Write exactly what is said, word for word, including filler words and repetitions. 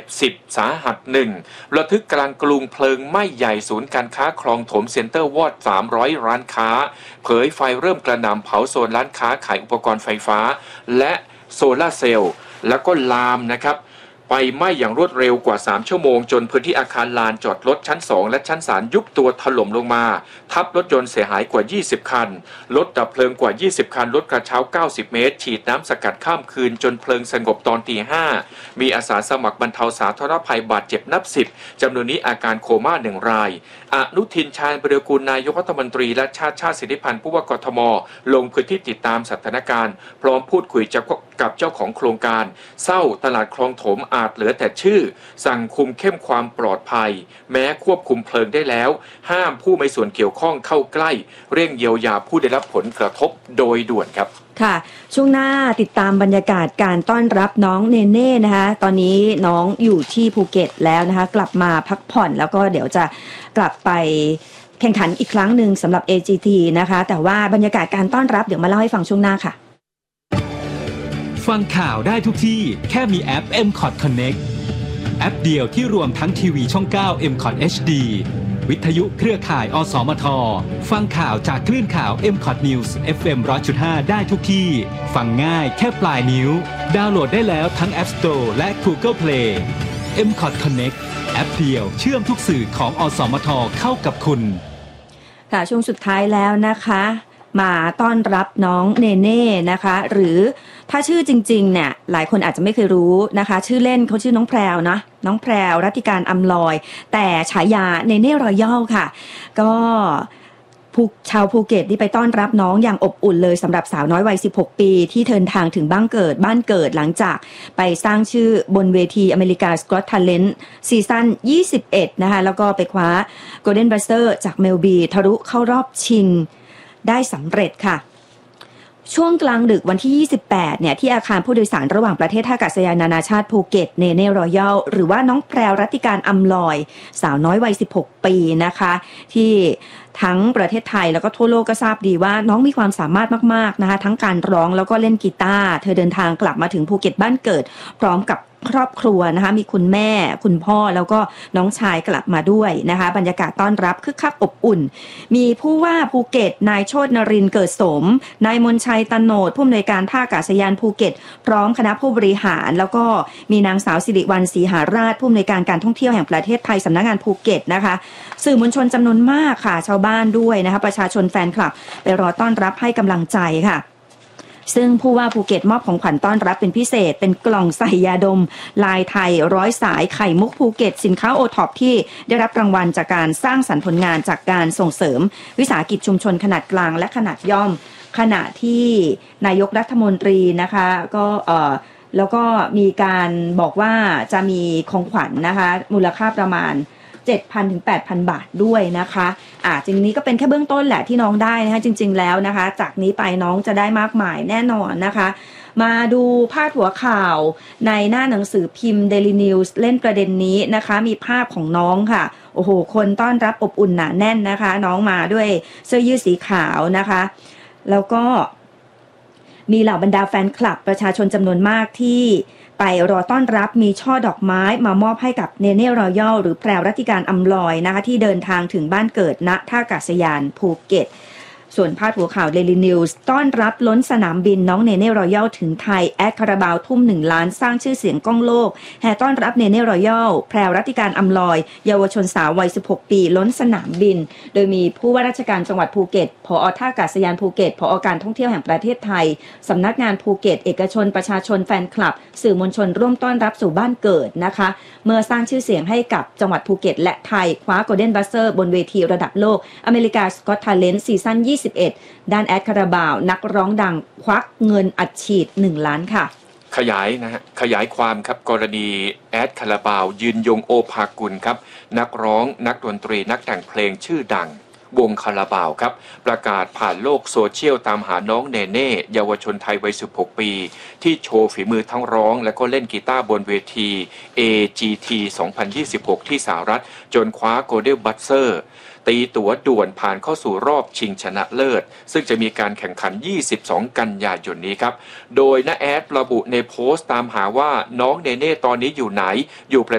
สิบสาหัสหนึ่งระทึกกลางกรุงเพลิงไหม้ใหญ่ศูนย์การค้าคลองถมเซ็นเตอร์วอดสามร้อยร้านค้าเผยไฟเริ่มกระหน่ำเผาโซนร้านค้าขายอุปกรณ์ไฟฟ้าและโซลาร์เซลล์แล้วก็ลามนะครับไฟไหม้อย่างรวดเร็วกว่าสามชั่วโมงจนพื้นที่อาคารลานจอดรถชั้นสองและชั้นสามยุบตัวถล่มลงมาทับรถยนต์เสียหายกว่ายี่สิบคันรถดับเพลิงกว่ายี่สิบคันรถกระเช้าเก้าสิบเมตรฉีดน้ำสกัดข้ามคืนจนเพลิงสงบตอนตีห้ามีอาสาสมัครบรรเทาสาธารณภัยบาดเจ็บนับสิบจำนวนนี้อาการโคม่าหนึ่งรายอนุทินชาญวิรากูลนายกรัฐมนตรีและชาติชาติสิทธิพันธ์ผู้ว่ากทมลงพื้นที่ติดตามสถานการณ์พร้อมพูดคุยกับเจ้าของโครงการเศร้าตลาดคลองถมอาจเหลือแต่ชื่อสั่งคุมเข้มความปลอดภัยแม้ควบคุมเพลิงได้แล้วห้ามผู้มีส่วนเกี่ยวข้องเข้าใกล้เร่งเยียวยาผู้ได้รับผลกระทบโดยด่วนครับค่ะช่วงหน้าติดตามบรรยากาศการต้อนรับน้องเนเน่นะคะตอนนี้น้องอยู่ที่ภูเก็ตแล้วนะคะกลับมาพักผ่อนแล้วก็เดี๋ยวจะกลับไปแข่งขันอีกครั้งหนึ่งสำหรับ เอ จี ที นะคะแต่ว่าบรรยากาศการต้อนรับเดี๋ยวมาเล่าให้ฟังช่วงหน้าค่ะฟังข่าวได้ทุกที่แค่มีแอป เอ็ม คอท Connect แอปเดียวที่รวมทั้งทีวีช่องเก้า เอ็ม คอท เอช ดี วิทยุเครือข่ายอสมทฟังข่าวจากคลื่นข่าว เอ็ม คอท News เอฟ เอ็ม หนึ่งร้อยจุดห้า ได้ทุกที่ฟังง่ายแค่ปลายนิ้วดาวน์โหลดได้แล้วทั้ง App Store และ Google Play เอ็ม คอท Connect แอปเดียวเชื่อมทุกสื่อของอสมทเข้ากับคุณค่ะช่วงสุดท้ายแล้วนะคะมาต้อนรับน้องเนเน่นะคะหรือถ้าชื่อจริงๆเนี่ยหลายคนอาจจะไม่เคยรู้นะคะชื่อเล่นเขาชื่อน้องแพรวนะน้องแพรวรัติการอำลอยแต่ฉายาเนเน่รอยัลค่ะก็ชาวภูเก็ตที่ไปต้อนรับน้องอย่างอบอุ่นเลยสำหรับสาวน้อยวัยสิบหกปีที่เดินทางถึงบ้านเกิดบ้านเกิดหลังจากไปสร้างชื่อบนเวทีอเมริกาสกอตทาเลนต์ซีซั่นยี่สิบเอ็ดนะคะแล้วก็ไปคว้าโกลเด้นบัสเตอร์จากเมลบีทะลุเข้ารอบชิงได้สำเร็จค่ะช่วงกลางดึกวันที่ยี่สิบแปดเนี่ยที่อาคารผู้โดยสารระหว่างประเทศท่าอากาศยานนานาชาติภูเก็ตเนเน่รอยัลหรือว่าน้องแพรวรัติการอำลอยสาวน้อยวัยสิบหกปีนะคะที่ทั้งประเทศไทยแล้วก็ทั่วโลกก็ทราบดีว่าน้องมีความสามารถมากๆนะคะทั้งการร้องแล้วก็เล่นกีตาร์เธอเดินทางกลับมาถึงภูเก็ตบ้านเกิดพร้อมกับครอบครัวนะคะมีคุณแม่คุณพ่อแล้วก็น้องชายกลับมาด้วยนะคะบรรยากาศต้อนรับคึกคักอบอุ่นมีผู้ว่าภูเก็ตนายโชตินรินทร์เกิดสมนายมนชัยตโนดผู้อำนวยการท่าอากาศยานภูเก็ตพร้อมคณะผู้บริหารแล้วก็มีนางสาวสิริวัลย์ศรีหาราชผู้อำนวยการการท่องเที่ยวแห่งประเทศไทยสำนักงานภูเก็ตนะคะสื่อมวลชนจำนวนมากค่ะชาวบ้านด้วยนะคะประชาชนแฟนคลับไปรอต้อนรับให้กำลังใจค่ะซึ่งผู้ว่าภูเก็ตมอบของขวัญต้อนรับเป็นพิเศษเป็นกล่องใส่ยาดมลายไทยร้อยสายไข่มุกภูเก็ตสินค้าโอท็อปที่ได้รับรางวัลจากการสร้างสรรค์ผลงานจากการส่งเสริมวิสาหกิจชุมชนขนาดกลางและขนาดย่อมขณะที่นายกรัฐมนตรีนะคะก็เอ่อแล้วก็มีการบอกว่าจะมีของขวัญนะคะมูลค่าประมาณเจ็ดพัน ถึง แปดพัน บาทด้วยนะคะอ่าจริงนี้ก็เป็นแค่เบื้องต้นแหละที่น้องได้นะคะจริงๆแล้วนะคะจากนี้ไปน้องจะได้มากมายแน่นอนนะคะมาดูพาดหัวข่าวในหน้าหนังสือพิมพ์ Daily News เล่นประเด็นนี้นะคะมีภาพของน้องค่ะโอ้โหคนต้อนรับอบอุ่นหนาแน่นนะคะน้องมาด้วยเสื้อยืดสีขาวนะคะแล้วก็มีเหล่าบรรดาแฟนคลับประชาชนจำนวนมากที่ไปรอต้อนรับมีช่อดอกไม้มามอบให้กับเนเน่รอยัลหรือแพรวรัติการอำลอยนะคะที่เดินทางถึงบ้านเกิดณท่าอากาศยานภูเก็ตส่วนพาดหัวข่าว Daily News ต้อนรับล้นสนามบินน้องเนเน่รอยัลถึงไทยแอดคาราบาวทุ่มหนึ่งล้านสร้างชื่อเสียงก้องโลกแห่ต้อนรับเนเน่รอยัลแพรวรัติการอำลอยเยาวชนสาววัยสิบหกปีล้นสนามบินโดยมีผู้ว่าราชการจังหวัดภูเก็ตผอ.ท่าอากาศยานภูเก็ตผอ.การท่องเที่ยวแห่งประเทศไทยสำนักงานภูเก็ตเอกชนประชาชนแฟนคลับสื่อมวลชนร่วมต้อนรับสู่บ้านเกิดนะคะเมื่อสร้างชื่อเสียงให้กับจังหวัดภูเก็ตและไทยคว้าโกลเด้นบัสเตอร์บนเวทีระดับโลกอเมริกาสกอตทาเลนต์ซีซั่นยี่สิบเอ็ดด้านแอดคาราบาวนักร้องดังควักเงินอัดฉีดหนึ่งล้านค่ะขยายนะฮะขยายความครับกรณีแอดคาราบาวยืนยงโอภากุลครับนักร้องนักดนตรีนักแต่งเพลงชื่อดังวงคาราบาวครับประกาศผ่านโลกโซเชียลตามหาน้องเนเน่เยาวชนไทยวัยสิบหกปีที่โชว์ฝีมือทั้งร้องและก็เล่นกีตาร์บนเวที เอ จี ที สองพันยี่สิบหกที่สหรัฐจนคว้าโกลเด้นบัสเตอร์ตีตั๋วด่วนผ่านเข้าสู่รอบชิงชนะเลิศซึ่งจะมีการแข่งขันยี่สิบสองกันยายนนี้ครับโดยน้าแอดระบุในโพสต์ตามหาว่าน้องเนเน่ตอนนี้อยู่ไหนอยู่